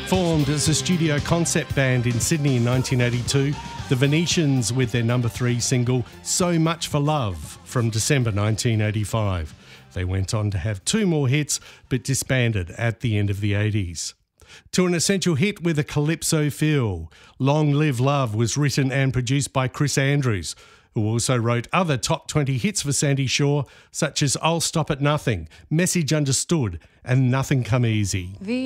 Formed as a studio concept band in Sydney in 1982, the Venetians with their number 3 single, So Much for Love, from December 1985. They went on to have 2 more hits, but disbanded at the end of the 80s. To an essential hit with a calypso feel, Long Live Love was written and produced by Chris Andrews, who also wrote other top 20 hits for Sandy Shaw, such as I'll Stop at Nothing, Message Understood, and Nothing Come Easy.